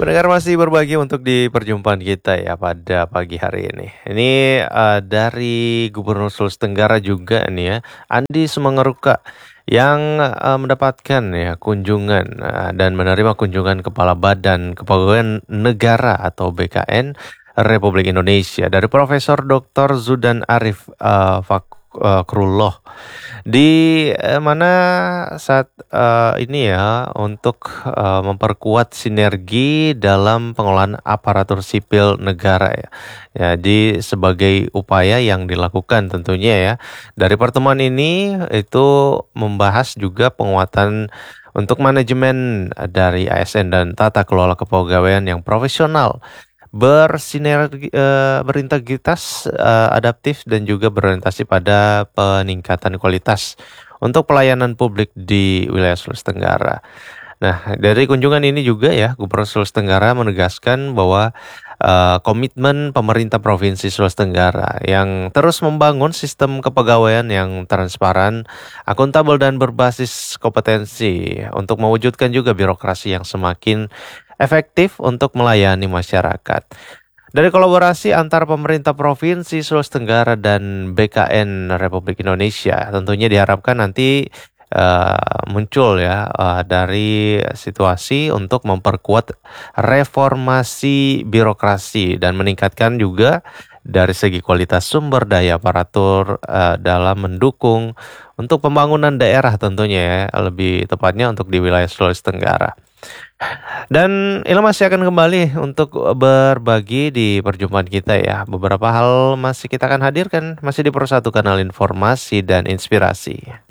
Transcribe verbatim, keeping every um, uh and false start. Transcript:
Pendengar masih berbagi untuk di perjumpaan kita ya pada pagi hari ini. Ini eh, dari Gubernur Sulawesi Tenggara juga nih ya, Andi Sumangaruka yang eh, mendapatkan ya kunjungan eh, dan menerima kunjungan Kepala Badan Kepegawaian Negara atau B K N Republik Indonesia dari Profesor doktor Zudan Arif eh, Fakrullah di eh, mana saat eh, ini ya untuk eh, memperkuat sinergi dalam pengelolaan aparatur sipil negara ya. Jadi sebagai upaya yang dilakukan tentunya ya. Dari pertemuan ini itu membahas juga penguatan untuk manajemen dari A S N dan tata kelola kepegawaian yang profesional, bersinergi, eh, berintegritas, eh, adaptif dan juga berorientasi pada peningkatan kualitas untuk pelayanan publik di wilayah Sulawesi Tenggara. Nah, dari kunjungan ini juga ya, Gubernur Sulawesi Tenggara menegaskan bahwa eh, komitmen pemerintah Provinsi Sulawesi Tenggara yang terus membangun sistem kepegawaian yang transparan, akuntabel dan berbasis kompetensi untuk mewujudkan juga birokrasi yang semakin efektif untuk melayani masyarakat. Dari kolaborasi antara pemerintah Provinsi Sulawesi Tenggara dan B K N Republik Indonesia, tentunya diharapkan nanti eh, muncul ya eh, dari situasi untuk memperkuat reformasi birokrasi dan meningkatkan juga dari segi kualitas sumber daya aparatur eh, dalam mendukung untuk pembangunan daerah tentunya ya, lebih tepatnya untuk di wilayah Sulawesi Tenggara. Dan Ilham masih akan kembali untuk berbagi di perjumpaan kita ya. Beberapa hal masih kita akan hadirkan, masih di Persatu Kanal Informasi dan Inspirasi.